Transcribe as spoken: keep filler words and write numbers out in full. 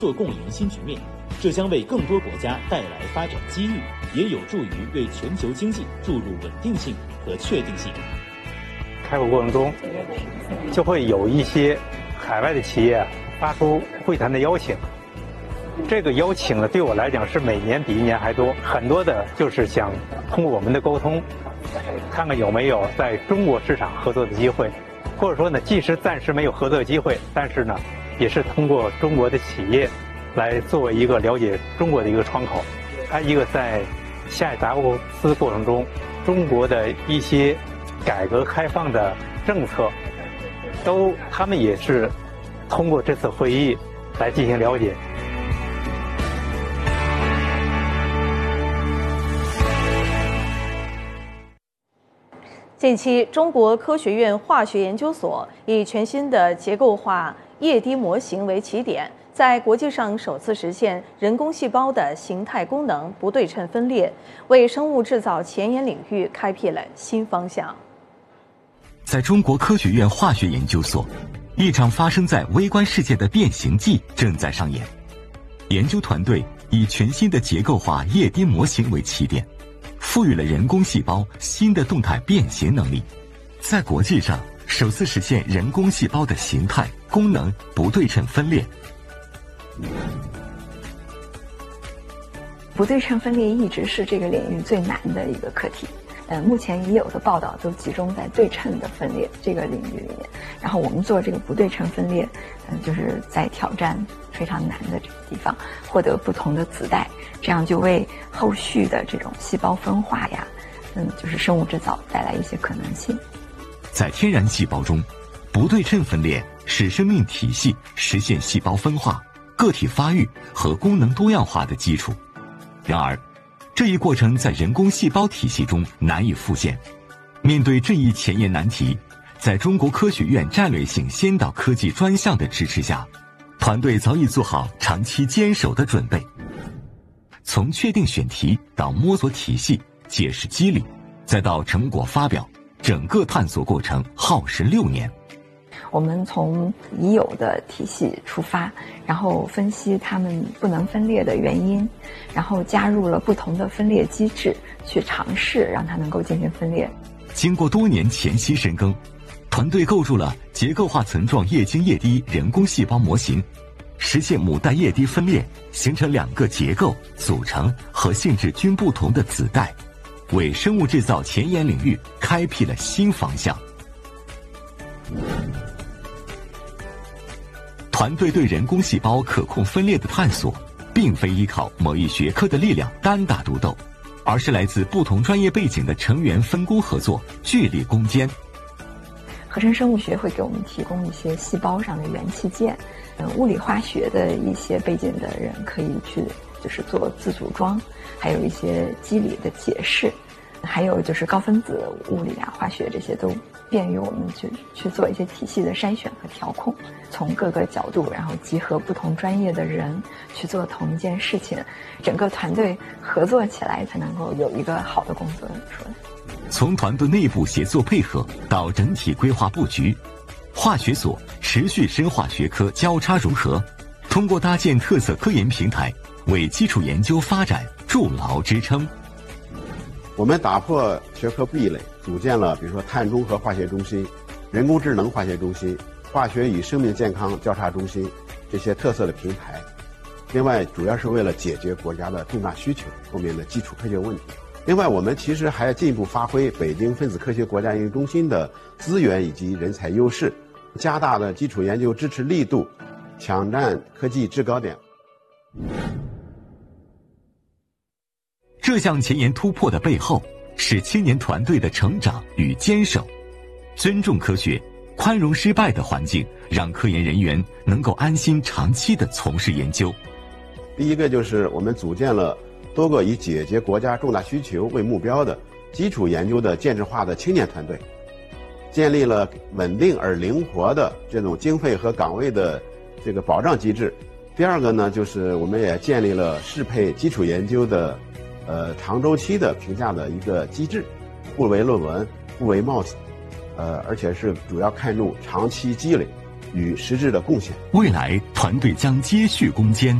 作共赢新局面，这将为更多国家带来发展机遇，也有助于为全球经济注入稳定性和确定性。 开会过程中，就会有一些海外的企业发出会谈的邀请。这个邀请呢，对我来讲是每年比一年还多，很多的就是想通过我们的沟通，看看有没有在中国市场合作的机会，或者说呢，即使暂时没有合作机会，但是呢，也是通过中国的企业来作为一个了解中国的一个窗口。还有一个在下达沃斯过程中，中国的一些改革开放的政策，都他们也是通过这次会议来进行了解。 近期，中国科学院化学研究所以全新的结构化液滴模型为起点，在国际上首次实现人工细胞的形态功能不对称分裂，为生物制造前沿领域开辟了新方向。 在中国科学院化学研究所，一场发生在微观世界的变形记正在上演。研究团队以全新的结构化液滴模型为起点，赋予了人工细胞新的动态变形能力，在国际上首次实现人工细胞的形态、功能不对称分裂。 不对称分裂一直是这个领域最难的一个课题。呃，目前已有的报道都集中在对称的分裂这个领域里面，然后我们做这个不对称分裂，嗯、呃，就是在挑战非常难的这个地方，获得不同的子代，这样就为后续的这种细胞分化呀，嗯，就是生物制造带来一些可能性。 在天然细胞中，不对称分裂使生命体系实现细胞分化、个体发育和功能多样化的基础。然而，这一过程在人工细胞体系中难以复现。面对这一前沿难题，在中国科学院战略性先导科技专项的支持下，团队早已做好长期坚守的准备。从确定选题到摸索体系、解释机理，再到成果发表，整个探索过程耗时六年。 我们从已有的体系出发，然后分析它们不能分裂的原因，然后加入了不同的分裂机制，去尝试让它能够进行分裂。 经过多年前期深耕，团队构筑了结构化层状液晶液滴人工细胞模型，实现母带液滴分裂，形成两个结构、组成和性质均不同的子代，为生物制造前沿领域开辟了新方向。团队对人工细胞可控分裂的探索，并非依靠某一学科的力量单打独斗，而是来自不同专业背景的成员分工合作，聚力攻坚。 合成生物学会给我们提供一些细胞上的元器件，嗯，物理化学的一些背景的人可以去就是做自组装，还有一些机理的解释，还有就是高分子物理啊、化学这些都便于我们去去做一些体系的筛选和调控，从各个角度，然后集合不同专业的人去做同一件事情，整个团队合作起来才能够有一个好的工作出来。 从团队内部协作配合到整体规划布局，化学所持续深化学科交叉融合，通过搭建特色科研平台，为基础研究发展筑牢支撑。 我们打破学科壁垒，组建了比如说碳中和化学中心、人工智能化学中心、化学与生命健康交叉中心这些特色的平台。另外，主要是为了解决国家的重大需求后面的基础科学问题。另外，我们其实还要进一步发挥北京分子科学国家研究中心的资源以及人才优势，加大了基础研究支持力度，抢占科技制高点。 这项前沿突破的背后，是青年团队的成长与坚守。尊重科学，宽容失败的环境，让科研人员能够安心长期地从事研究。 第一个就是我们组建了多个以解决国家重大需求为目标的基础研究的建制化的青年团队，建立了稳定而灵活的这种经费和岗位的这个保障机制。第二个呢，就是我们也建立了适配基础研究的呃长周期的评价的一个机制，不为论文，不为帽子，呃，而且是主要看重长期积累。 与实质的贡献。 未来团队将接续攻坚，